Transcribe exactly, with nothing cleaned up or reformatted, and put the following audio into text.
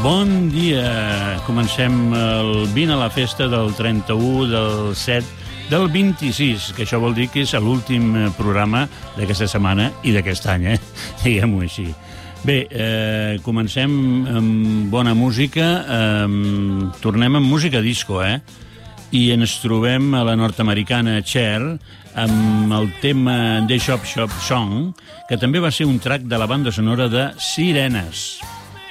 Bon dia. Comencem el vint a la festa del trenta-u, del set, del vint-i-sis, que això vol dir que és l'últim programa d'aquesta setmana i d'aquest any, eh? Diguem-ho així. Bé, eh, comencem amb bona música. Eh, tornem amb música disco, eh? I ens trobem a la nord-americana Cher amb el tema The Shop Shop Song, que també va ser un track de la banda sonora de Sirenes.